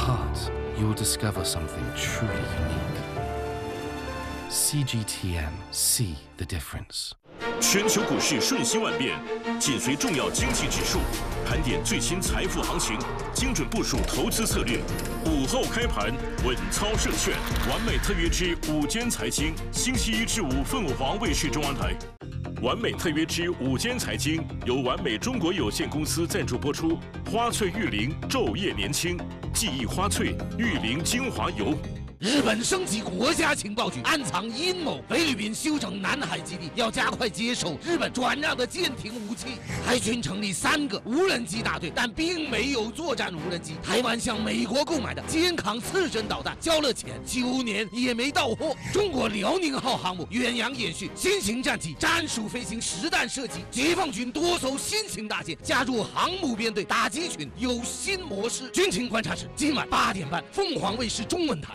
heart, you will discover something truly unique. CGTN, see the difference. 全球股市瞬息万变，紧随重要经济指数，盘点最新财富行情，精准部署投资策略。午后开盘，稳操胜券。完美特约之午间财经，星期一至五凤凰卫视中央台。完美特约之午间财经由完美中国有限公司赞助播出。花萃玉灵昼夜年轻，记忆花萃玉灵精华油。 日本升级国家情报局，暗藏阴谋。菲律宾修整南海基地，要加快接收日本转让的舰艇武器。海军成立3个无人机大队，但并没有作战无人机。台湾向美国购买的肩扛刺针导弹，交了钱9年也没到货。中国辽宁号航母远洋演训，新型战机战术飞行实弹射击。解放军多艘新型大舰加入航母编队打击群，有新模式。军情观察室今晚8点半，凤凰卫视中文台。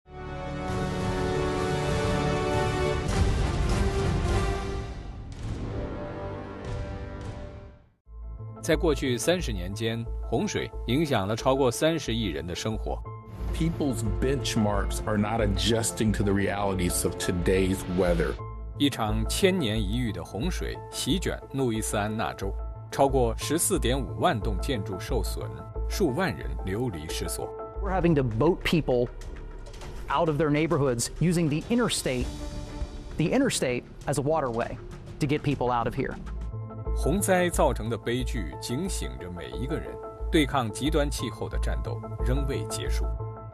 在过去30年间，洪水影响了超过30亿人的生活。 People's benchmarks are not adjusting to the realities of today's weather. 一场千年一遇的洪水席卷路易斯安那州，超过14.5万栋建筑受损，数万人流离失所。 We're having to boat people out of their neighborhoods using the interstate as a waterway to get people out of here. 洪灾造成的悲剧警醒着每一个人，对抗极端气候的战斗仍未结束。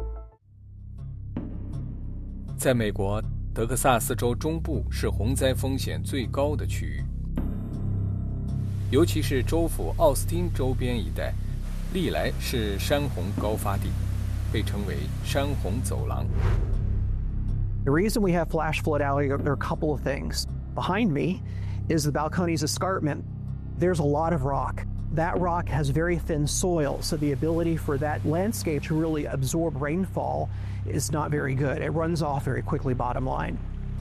在美国，德克萨斯州中部是洪灾风险最高的区域，尤其是州府奥斯汀周边一带，历来是山洪高发地，被称为山洪走廊。 The reason we have flash flood alley, there are a couple of things. Behind me is the Balcones Escarpment. There's a lot of rock. That rock has very thin soil, so the ability for that landscape to really absorb rainfall is not very good. It runs off very quickly, bottom line.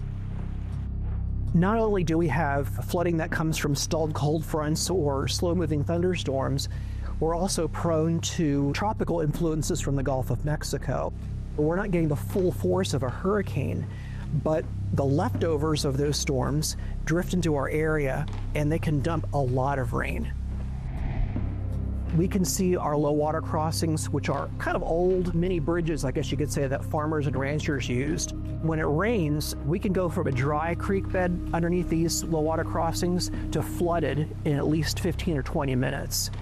Not only do we have flooding that comes from stalled cold fronts or slow-moving thunderstorms, we're also prone to tropical influences from the Gulf of Mexico. We're not getting the full force of a hurricane, but the leftovers of those storms drift into our area and they can dump a lot of rain. We can see our low water crossings, which are kind of old mini bridges, I guess you could say, that farmers and ranchers used. When it rains, we can go from a dry creek bed underneath these low water crossings to flooded in at least 15 or 20 minutes.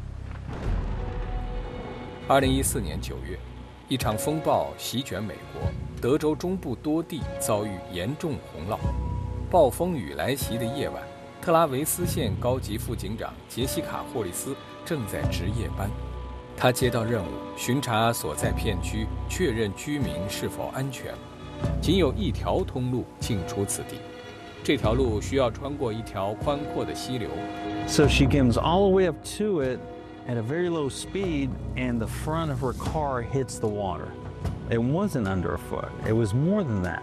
2014年9月，一场风暴席卷美国，德州中部多地遭遇严重洪涝。暴风雨来袭的夜晚，特拉维斯县高级副警长杰西卡·霍利斯正在值夜班。他接到任务，巡查所在片区，确认居民是否安全。仅有一条通路进出此地，这条路需要穿过一条宽阔的溪流。 So she comes all the way up to it at a very low speed, and the front of her car hits the water. It wasn't under a foot. It was more than that.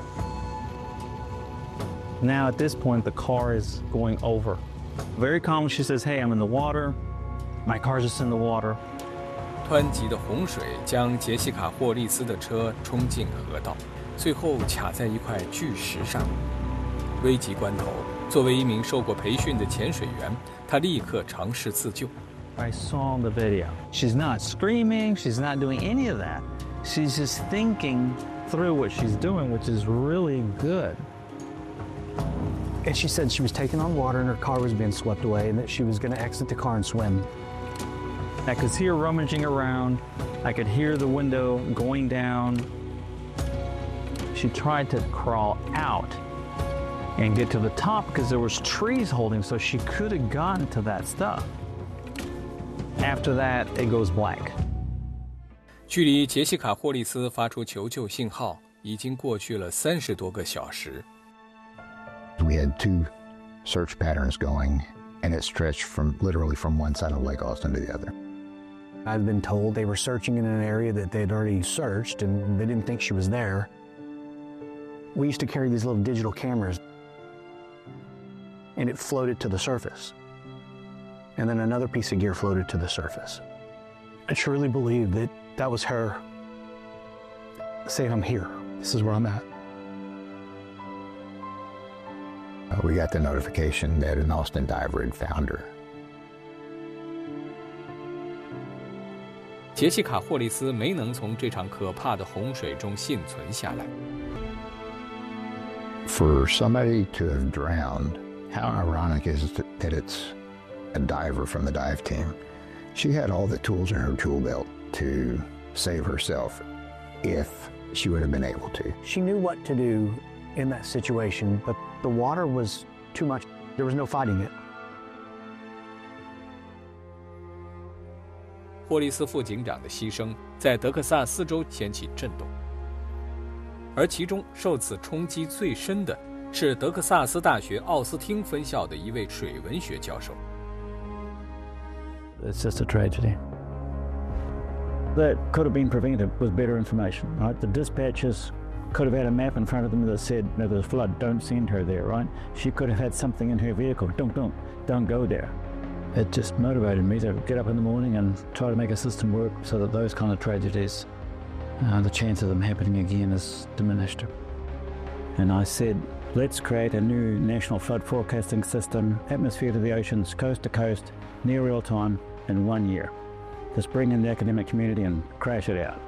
Now at this point, the car is going over. Very calmly, she says, "Hey, I'm in the water. My car's just in the water." 湍急的洪水将杰西卡·霍利斯的车冲进河道，最后卡在一块巨石上。危急关头，作为一名受过培训的潜水员，他立刻尝试自救。 I saw the video. She's not screaming. She's not doing any of that. She's just thinking through what she's doing, which is really good. And she said she was taking on water and her car was being swept away and that she was going to exit the car and swim. I could see her rummaging around. I could hear the window going down. She tried to crawl out and get to the top because there was trees holding, so she could have gotten to that stuff. After that, it goes blank. 距离杰西卡·霍利斯发出求救信号已经过去了30多个小时。 We had 2 search patterns going, and it stretched literally from one side of Lake Austin to the other. I've been told they were searching in an area that they'd already searched and they didn't think she was there. We used to carry these little digital cameras, and it floated to the surface. And then another piece of gear floated to the surface. I truly believe that That was her saying, I'm here. This is where I'm at. We got the notification that an Austin diver had found her. 杰西卡·霍利斯没能从这场可怕的洪水中幸存下来。 For somebody to have drowned, how ironic is it that it's a diver from the dive team? She had all the tools in her tool belt to save herself if she would have been able to. She knew what to do in that situation, but the water was too much. There was no fighting it. 霍利斯副警长的牺牲在德克萨斯州掀起震动，而其中受此冲击最深的是德克萨斯大学奥斯汀分校的一位水文学教授。 It's just a tragedy. That could have been prevented with better information, right? The dispatchers could have had a map in front of them that said, no, there's a flood, don't send her there, right? She could have had something in her vehicle, don't go there. It just motivated me to get up in the morning and try to make a system work so that those kind of tragedies, the chance of them happening again is diminished. And I said, let's create a new national flood forecasting system, atmosphere to the oceans, coast to coast, near real time, in 1 year. Just bring in the academic community and crash it out.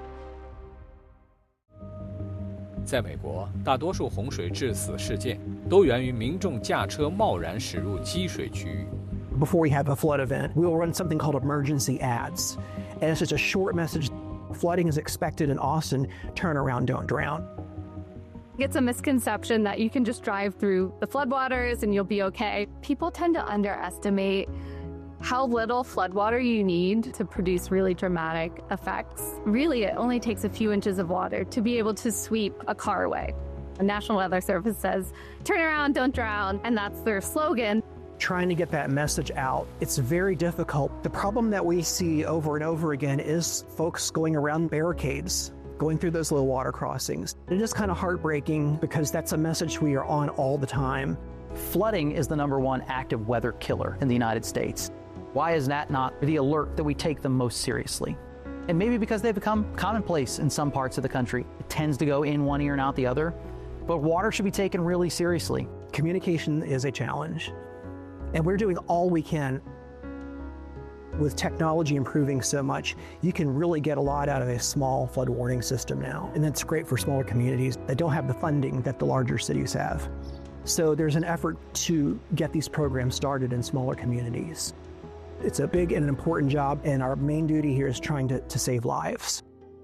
在美国，大多数洪水致死事件都源于民众驾车贸然驶入积水区域。 Before we have a flood event, we will run something called emergency ads. And it's just a short message. Flooding is expected in Austin. Turn around, don't drown. It's a misconception that you can just drive through the floodwaters and you'll be okay. People tend to underestimate how little floodwater you need to produce really dramatic effects. Really, it only takes a few inches of water to be able to sweep a car away. The National Weather Service says, turn around, don't drown, and that's their slogan. Trying to get that message out, it's very difficult. The problem that we see over and over again is folks going around barricades, going through those low water crossings. It is kind of heartbreaking because that's a message we are on all the time. Flooding is the #1 active weather killer in the United States. Why is that not the alert that we take them most seriously? And maybe because they've become commonplace in some parts of the country. It tends to go in one ear and out the other. But water should be taken really seriously. Communication is a challenge. And we're doing all we can. With technology improving so much, you can really get a lot out of a small flood warning system now. And that's great for smaller communities that don't have the funding that the larger cities have. So there's an effort to get these programs started in smaller communities. It's a big and an important job, and our main duty here is trying to save lives.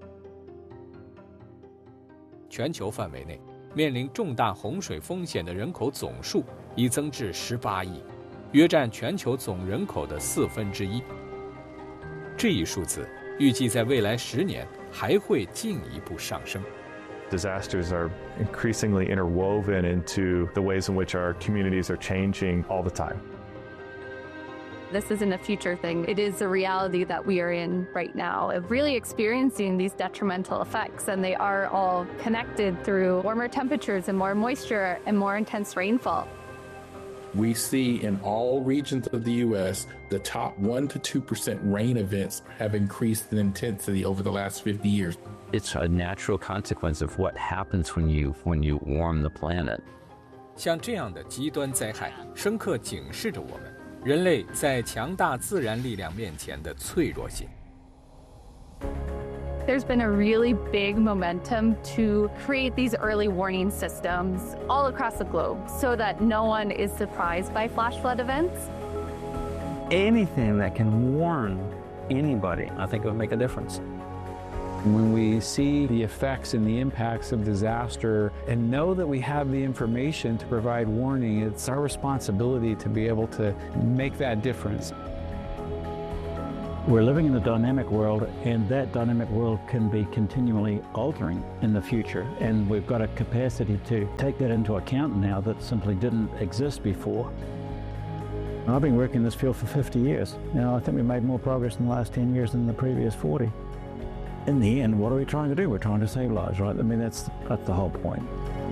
全球范围内，面临重大洪水风险的人口总数已增至18亿，约占全球总人口的1/4。这一数字预计在未来10年还会进一步上升。 Disasters are increasingly interwoven into the ways in which our communities are changing all the time. This isn't a future thing. It is a reality that we are in right now of really experiencing these detrimental effects, and they are all connected through warmer temperatures and more moisture and more intense rainfall. We see in all regions of the U.S., the top 1% to 2% rain events have increased in intensity over the last 50 years. It's a natural consequence of what happens when you warm the planet. 像这样的极端灾害，深刻警示着我们人类在强大自然力量面前的脆弱性。 There's been a really big momentum to create these early warning systems all across the globe so that no one is surprised by flash flood events. Anything that can warn anybody, I think it would make a difference. When we see the effects and the impacts of disaster and know that we have the information to provide warning, it's our responsibility to be able to make that difference. We're living in a dynamic world, and that dynamic world can be continually altering in the future, and we've got a capacity to take that into account now that simply didn't exist before. I've been working in this field for 50 years. Now, I think we've made more progress in the last 10 years than the previous 40. In the end, what are we trying to do? We're trying to save lives, right? I mean, that's the whole point.